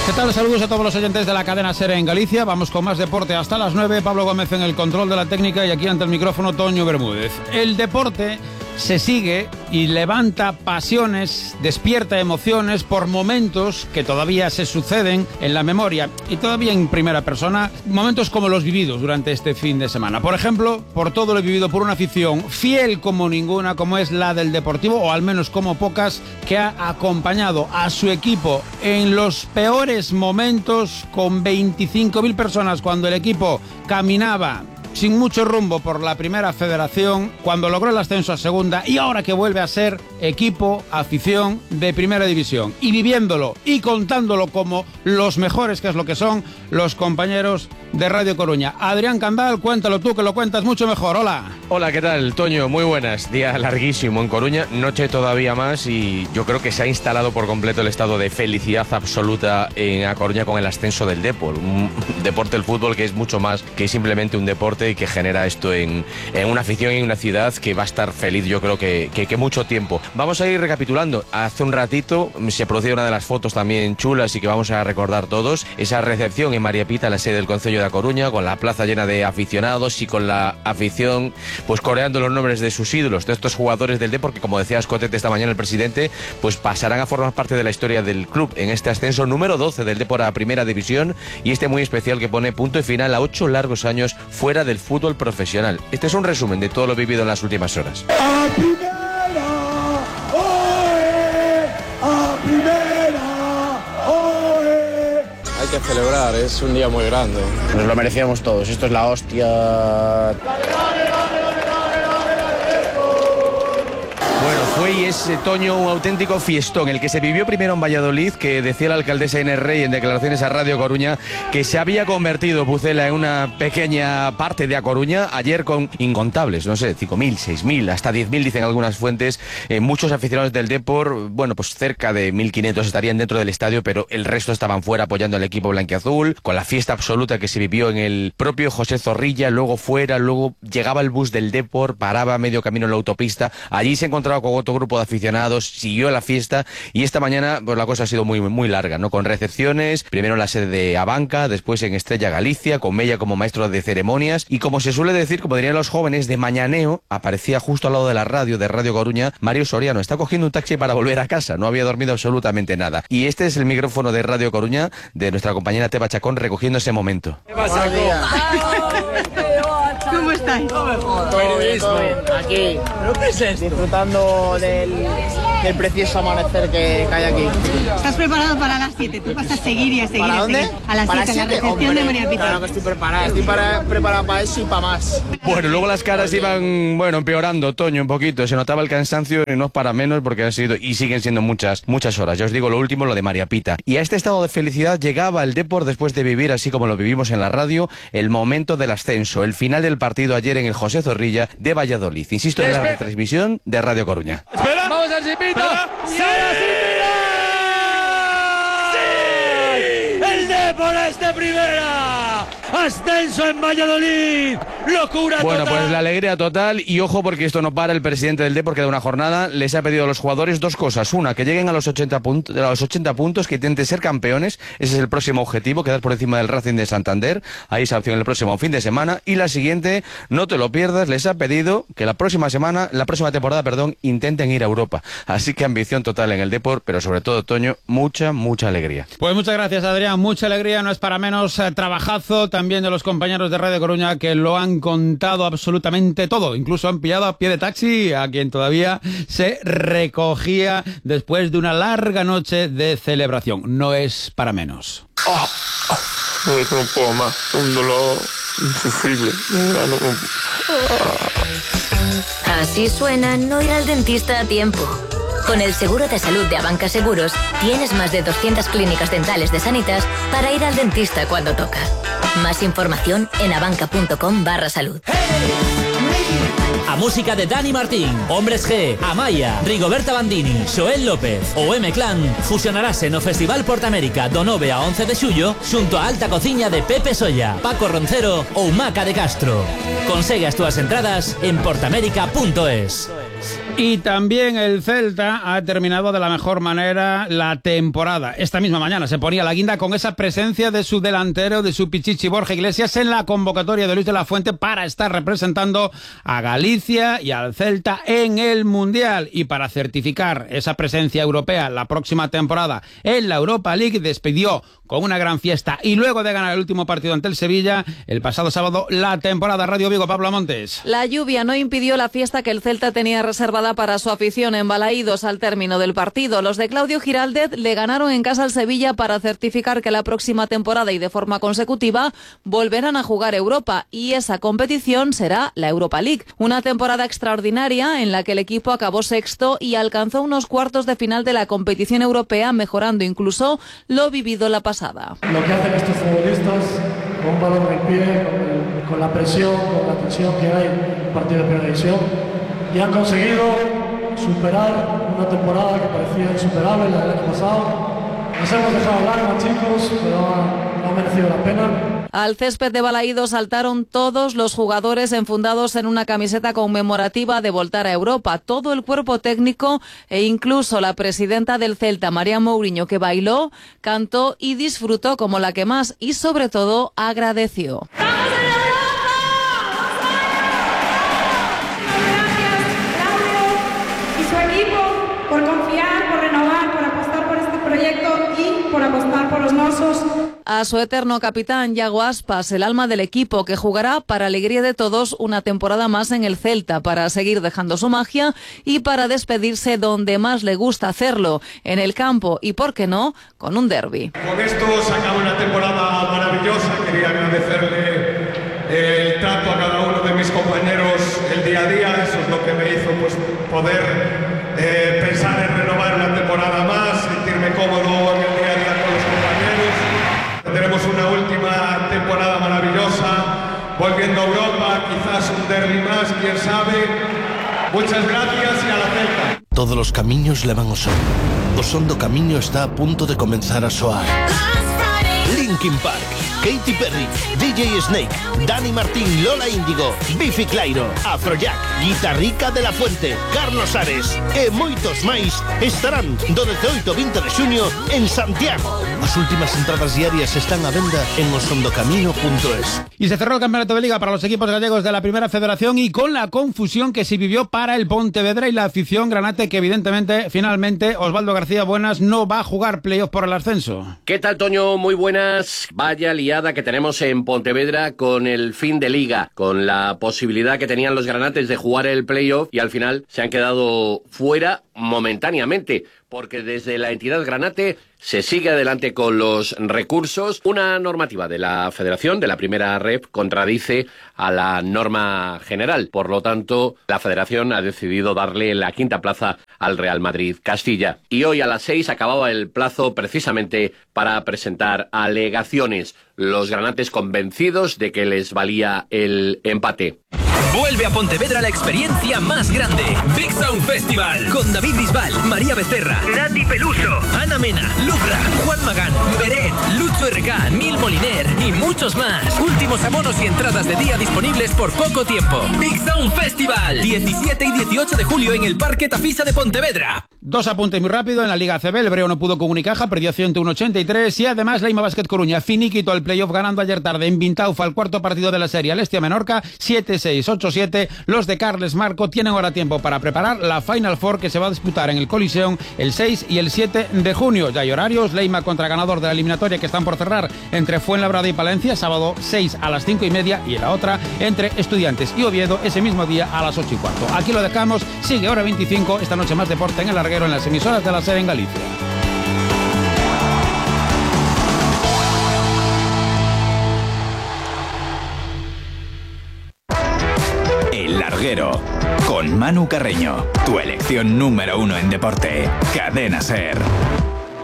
¿Qué tal? Saludos a todos los oyentes de la cadena SER en Galicia. Vamos con más deporte hasta las 9. Pablo Gómez en el control de la técnica y aquí ante el micrófono Toño Bermúdez. El deporte se sigue y levanta pasiones, despierta emociones por momentos que todavía se suceden en la memoria y todavía en primera persona, momentos como los vividos durante este fin de semana. Por ejemplo, por todo lo vivido por una afición fiel como ninguna, como es la del Deportivo, o al menos como pocas, que ha acompañado a su equipo en los peores momentos con 25.000 personas cuando el equipo caminaba sin mucho rumbo por la primera federación, cuando logró el ascenso a segunda y ahora que vuelve a ser equipo, afición de primera división, y viviéndolo y contándolo como los mejores, que es lo que son los compañeros de Radio Coruña. Adrián Candal, cuéntalo tú, que lo cuentas mucho mejor. Hola. Hola, ¿qué tal, Toño? Muy buenas. Día larguísimo en Coruña, noche todavía más, y yo creo que se ha instalado por completo el estado de felicidad absoluta en A Coruña con el ascenso del Depor. Un deporte, el fútbol, que es mucho más que simplemente un deporte y que genera esto en una afición y en una ciudad que va a estar feliz, yo creo que mucho tiempo. Vamos a ir recapitulando. Hace un ratito se producía una de las fotos también chulas y que vamos a recordar todos, esa recepción en María Pita, la sede del Concello de A Coruña, con la plaza llena de aficionados y con la afición pues coreando los nombres de sus ídolos, de estos jugadores del Depor, que, como decía Escotete esta mañana el presidente, pues pasarán a formar parte de la historia del club en este ascenso número 12 del Depor a primera división, y este muy especial que pone punto y final a 8 largos años fuera del fútbol profesional. Este es un resumen de todo lo vivido en las últimas horas. ¡A primera! ¡Oe! ¡A primera! ¡Oe! Hay que celebrar, es un día muy grande. Nos lo merecíamos todos, esto es la hostia. Bueno, fue y es, Toño, un auténtico fiestón, el que se vivió primero en Valladolid, que decía la alcaldesa Inés Rey en declaraciones a Radio Coruña que se había convertido Pucela en una pequeña parte de A Coruña, ayer con incontables, no sé, 5.000, 6.000, hasta 10.000 dicen algunas fuentes, muchos aficionados del Depor, bueno, pues cerca de 1.500 estarían dentro del estadio, pero el resto estaban fuera apoyando al equipo blanquiazul, con la fiesta absoluta que se vivió en el propio José Zorrilla, luego fuera, luego llegaba el bus del Depor, paraba a medio camino en la autopista, allí se encontraba con otro grupo de aficionados, siguió la fiesta, y esta mañana pues la cosa ha sido muy larga, ¿no? Con recepciones, primero en la sede de Abanca, después en Estrella Galicia, con Mella como maestro de ceremonias, y como se suele decir, como dirían los jóvenes, de mañaneo, aparecía justo al lado de la radio, de Radio Coruña, Mario Soriano. Está cogiendo un taxi para volver a casa, no había dormido absolutamente nada. Y este es el micrófono de Radio Coruña, de nuestra compañera Teba Chacón, recogiendo ese momento. ¿Qué pasa? ¿Cómo estáis? Periodismo. Aquí. ¿Pero qué es esto? Disfrutando del precioso amanecer que hay aquí. ¿Estás preparado para las 7? Tú vas a seguir y a seguir. ¿Para dónde? A las 7, la recepción de María Pita. Claro que estoy preparado. Estoy preparado para eso y para más. Bueno, luego las caras iban, empeorando, Toño, un poquito. Se notaba el cansancio y no es para menos, porque han sido y siguen siendo muchas horas. Ya os digo, lo último, lo de María Pita. Y a este estado de felicidad llegaba el Depor después de vivir, así como lo vivimos en la radio, el momento del ascenso, el final del partido ayer en el José Zorrilla de Valladolid. Insisto, en la retransmisión de Radio Coruña. ¡Espera! ¡Vamos al Chipito! ¡Sí! ¡Sí! ¡El Depor es de primera! ¡Ascenso en Valladolid! ¡Locura Bueno, total! pues la alegría total, y ojo porque esto no para. El presidente del Depor, que de una jornada les ha pedido a los jugadores dos cosas. Una, que lleguen a los 80 puntos, que intenten ser campeones. Ese es el próximo objetivo, quedar por encima del Racing de Santander. Ahí esa opción el próximo fin de semana. Y la siguiente, no te lo pierdas, les ha pedido que la próxima temporada, intenten ir a Europa. Así que ambición total en el Depor, pero sobre todo, Toño, mucha alegría. Pues muchas gracias, Adrián. Mucha alegría, no es para menos. Trabajazo también de los compañeros de Radio Coruña, que lo han contado absolutamente todo. Incluso han pillado a pie de taxi a quien todavía se recogía después de una larga noche de celebración. No es para menos. No puedo más. Un dolor insufrible. Así suena no ir al dentista a tiempo. Con el seguro de salud de Abanca Seguros, tienes más de 200 clínicas dentales de Sanitas para ir al dentista cuando toca. Más información en abanca.com/salud. A música de Dani Martín, Hombres G, Amaya, Rigoberta Bandini, Xoel López o M-Clan fusionarase no Festival Portamérica do 9 a 11 de xullo xunto a alta cociña de Pepe Solla, Paco Roncero ou Maca de Castro. Consegue as túas entradas en portamérica.es. Y también el Celta ha terminado de la mejor manera la temporada. Esta misma mañana se ponía la guinda con esa presencia de su delantero, de su pichichi Borja Iglesias, en la convocatoria de Luis de la Fuente para estar representando a Galicia y al Celta en el Mundial. Y para certificar esa presencia europea la próxima temporada en la Europa League, despidió con una gran fiesta y luego de ganar el último partido ante el Sevilla el pasado sábado la temporada. Radio Vigo, Pablo Montes. La lluvia no impidió la fiesta que el Celta tenía reservada para su afición en Balaídos al término del partido. Los de Claudio Giraldez le ganaron en casa al Sevilla para certificar que la próxima temporada y de forma consecutiva volverán a jugar Europa, y esa competición será la Europa League. Una temporada extraordinaria en la que el equipo acabó sexto y alcanzó unos cuartos de final de la competición europea, mejorando incluso lo vivido la pasada. Lo que hacen estos futbolistas con un balón en el pie, con la presión, con la tensión que hay en un partido de primera división, y han conseguido superar una temporada que parecía insuperable, la del año pasado. Nos hemos dejado lágrimas, chicos, pero ha merecido la pena. Al césped de Balaídos saltaron todos los jugadores enfundados en una camiseta conmemorativa de voltar a Europa, todo el cuerpo técnico e incluso la presidenta del Celta, María Mourinho, que bailó, cantó y disfrutó como la que más, y sobre todo agradeció. Por confiar, por renovar, por apostar por este proyecto y por apostar por los nosos. A su eterno capitán, Yago Aspas, el alma del equipo, que jugará para alegría de todos una temporada más en el Celta, para seguir dejando su magia y para despedirse donde más le gusta hacerlo, en el campo y, por qué no, con un derbi. Con esto se acaba una temporada maravillosa. Quería agradecerle el trato a cada uno de mis compañeros el día a día. Eso es lo que me hizo poder pensar en renovar una temporada más, sentirme cómodo en el día a día con los compañeros. Tendremos una última temporada maravillosa, volviendo a Europa, quizás un derbi más, quién sabe. Muchas gracias y a la Celta. Todos los camiños levan ao sol. O son do camiño está a punto de comenzar a soar. Linkin Park, Katy Perry, DJ Snake, Dani Martín, Lola Índigo, Bifi Clyro, Afrojack, Guitarrica de la Fuente, Carlos Ares e moitos máis estarán do 18 ao 20 de xuño en Santiago. As últimas entradas diarias están a venda en osondocamino.es. Y se cerró el campeonato de Liga para los equipos gallegos de la Primera Federación, y con la confusión que se vivió para el Pontevedra y la afición granate, que evidentemente, finalmente, Osvaldo García Buenas no va a jugar playoff por el ascenso. ¿Qué tal, Toño? Muy buenas. Vaya liada que tenemos en Pontevedra con el fin de Liga, con la posibilidad que tenían los granates de jugar el playoff, y al final se han quedado fuera momentáneamente, porque desde la entidad granate se sigue adelante con los recursos. Una normativa de la Federación, de la Primera Ref, contradice a la norma general. Por lo tanto, la Federación ha decidido darle la quinta plaza al Real Madrid Castilla. Y hoy a las 6 acababa el plazo precisamente para presentar alegaciones. Los granates convencidos de que les valía el empate. Vuelve a Pontevedra la experiencia más grande. Big Sound Festival. Con David Bisbal, María Becerra, Nati Peluso, Ana Mena, Lucra, Juan Magán, Beret, Lucho RK, Nil Moliner y muchos más. Últimos abonos y entradas de día disponibles por poco tiempo. Big Sound Festival. 17 y 18 de julio en el Parque Tafisa de Pontevedra. Dos apuntes muy rápido. En la Liga ACB, el Breo no pudo con Unicaja, perdió 101-83, y además la Ima Basket Coruña finiquitó el playoff ganando ayer tarde en Vintaufa el cuarto partido de la serie al Estia Menorca, 7-6, 8-7. Los de Carles Marco tienen ahora tiempo para preparar la Final Four, que se va a disputar en el Coliseum el 6 y el 7 de junio. Ya hay horarios: Leima contra ganador de la eliminatoria, que están por cerrar, entre Fuenlabrada y Palencia, sábado 6 a las 5:30, y la otra entre Estudiantes y Oviedo ese mismo día a las 8:15. Aquí lo dejamos. Sigue hora 25, esta noche más deporte en el larguero en las emisoras de la SER en Galicia. El Larguero, con Manu Carreño, tu elección número 1 en deporte. Cadena SER.